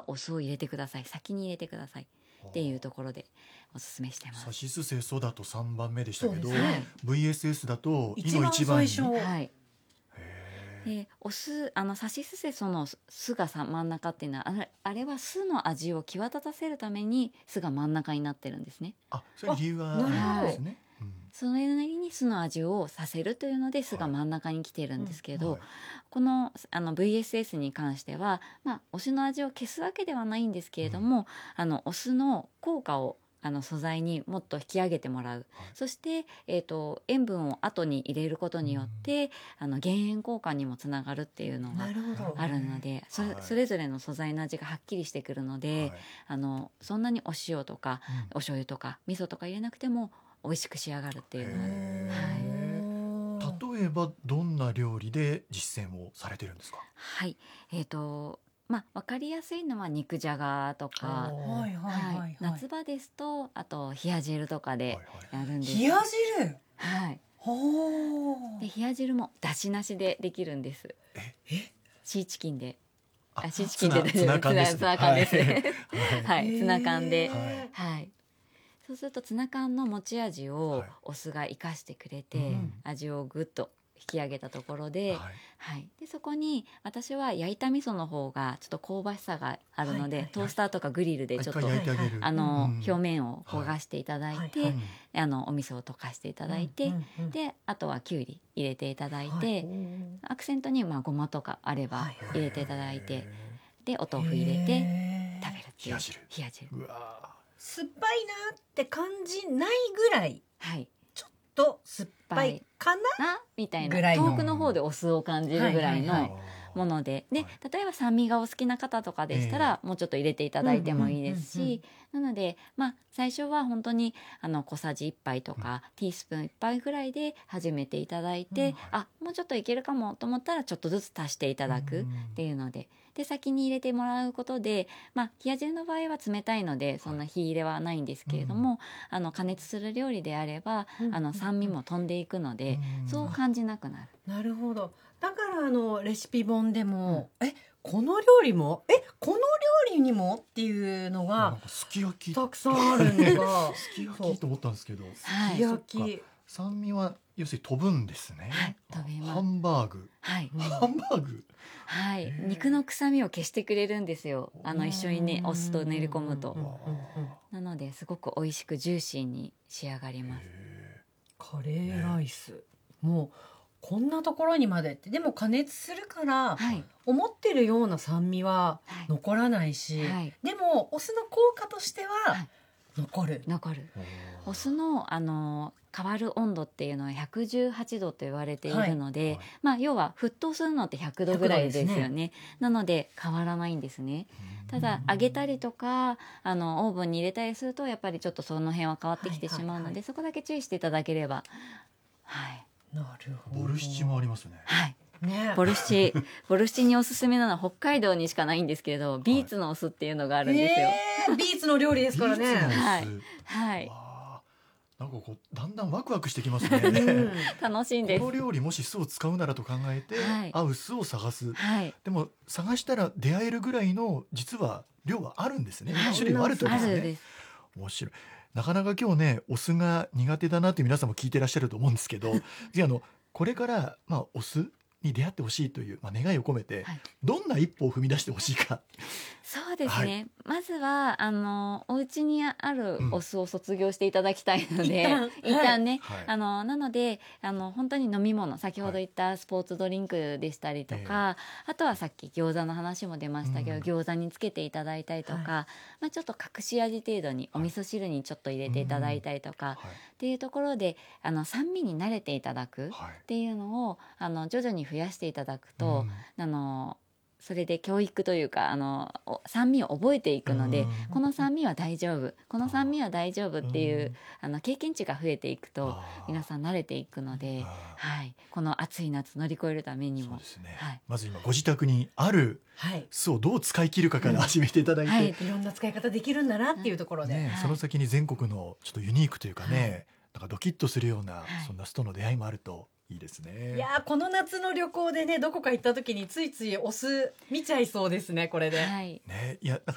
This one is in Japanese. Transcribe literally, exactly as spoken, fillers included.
お酢を入れてください、先に入れてくださいっていうところでおすすめしてます。 さしすせそだとさんばんめでしたけど、 そうですね、 ブイエスエス だといの一番一番に最初、 はい、 へーでお酢、あのさしすせその酢がさ真ん中っていうのは、あれ、あれは酢の味を際立たせるために酢が真ん中になってるんですね。 あ、それ理由があるんですね。うんそれなりに酢の味をさせるというので酢が真ん中に来てるんですけど、 はいこの、あの ブイエスエス に関しては、まあ、お酢の味を消すわけではないんですけれども、あのお酢の効果をあの素材にもっと引き上げてもらう、 はいそして、えー、と塩分を後に入れることによって、あの減塩効果にもつながるっていうのがなるほど、 あるので、それ、 はいそれぞれの素材の味がはっきりしてくるので、 はいあのそんなにお塩とかうんお醤油とか味噌とか入れなくても美味しく仕上がるっていうのは、 へはい例えばどんな料理で実践をされてるんですか。 はい、えーとまあ、分かりやすいのは肉じゃがとか、 はいはいはいははいい、 夏場ですとあと冷や汁とかでやるんです。 冷や汁、 はい、 ほで冷や汁もだしなしでできるんです。 ええシーチキンで、 ああシーチキンでツナツナ缶ですねツナ缶ですね。 ははいい、ツナ缶で、 はいはい。そうするとツナ缶の持ち味をはいお酢が生かしてくれて、 うん味をぐっと引き上げたところで、 はいはい、でそこに私は焼いた味噌の方がちょっと香ばしさがあるので、 はいはいはいトースターとかグリルでちょっと、 一回焼いてあげる。 あの、 うん表面を焦がしていただいて、 はいはいあのお味噌を溶かしていただいて、 うんうんうんであとはきゅうり入れていただいて、 はいアクセントにまあごまとかあればはい入れていただいて、 へでお豆腐入れてへー食べるっていう冷や汁冷や汁ーうわ酸っぱいなって感じないぐらいはいと酸っぱいかな、 なみたいなぐらいの遠くの方でお酢を感じるぐらいはいはいーのもので、ではい例えば酸味がお好きな方とかでしたら、もうちょっと入れていただいてもいいですうんうんうんし、なので、まあ、最初は本当にあの小さじいっぱいとか、ティースプーンいっぱいぐらいで始めていただいて、 うんあもうちょっといけるかもと思ったらちょっとずつ足していただくっていうので、で先に入れてもらうことで、まあ、冷や汁の場合は冷たいのでそんな火入れはないんですけれども、あの加熱する料理であれば、 うんあの酸味も飛んでいくので、 うんそう感じなくなる。 なるほど。だからあのレシピ本でも、えこの料理もえこの料理にもっていうのなんがかすき焼きたくさんあるんがすき焼きと思ったんですけど、 はいすき焼そっき、 酸味は要するに飛ぶんですね。 はい飛びますハンバーグはい、 ハンバーグはいへ、ー肉の臭みを消してくれるんですよ。あの一緒にねうんお酢と練り込むとうんうんうんなのですごく美味しくジューシーに仕上がります。 へカレーライス、もうこんなところにまでってでも加熱するからはい、 思ってるような酸味ははい残らないし、 はいでもお酢の効果としてははい残る、 残る。 ーお酢のあの変わる温度っていうのはひゃくじゅうはちどと言われているので、 はいはいまあ要は沸騰するのってひゃくどぐらいですよひゃくどね。なので変わらないんですね。ただ揚げたりとかあのオーブンに入れたりするとやっぱりちょっとその辺は変わってきてしまうので、 はいはいはいそこだけ注意していただければ、はいなるほど。 ボルシチもありますね。 はい。 ね、 ボルシチボルシチにおすすめなのは北海道にしかないんですけれど、ビーツのお酢っていうのがあるんですよ。 えービーツの料理ですからね。 ビーツのお酢はいはい、 わーなんかこうだんだんワクワクしてきますね。 うん楽しいんですこの。料理もし酢を使うならと考えて、 はい合う酢を探す。 はい。 でも探したら出会えるぐらいの実は量はあるんですね。 はい種類はあるということですね。 あるです。 面白い。なかなか今日ねお酢が苦手だなという皆さんも聞いてらっしゃると思うんですけど、ぜひあのこれからまあお酢に出会ってほしいという、まあ、願いを込めて、 はいどんな一歩を踏み出してほしいか。 そうですね、 はまずはあのお家にあるお酢を卒業していただきたいので、 一旦一旦ね、 はいあのなのであの本当に飲み物、先ほど言ったスポーツドリンクでしたりとか、あとはさっき餃子の話も出ましたけど、 うん餃子につけていただいたりとか、 はいまあ、ちょっと隠し味程度にお味噌汁にちょっと入れていただいたりとか、 はいっていうところであの酸味に慣れていただくっはいていうのをあの徐々に増やしていただくと、 うんあのそれで教育というかあのお酸味を覚えていくので、 うんこの酸味は大丈夫、この酸味は大丈夫っていう、 うんあの経験値が増えていくとあー皆さん慣れていくので、 あはい、この暑い夏乗り越えるためにもーそうですね、 はいまず今ご自宅にあるはい、 酢をどう使い切るかから始めていただいて、 はいいろんな使い方できるんだなっていうところで、 ねはいその先に全国のちょっとユニークというかね、なんかドキッとするような、 はいそんな酢との出会いもあるといいですね。 いやーこの夏の旅行でねどこか行った時についついお酢見ちゃいそうですねこれで。 はい、 ね、いやなんか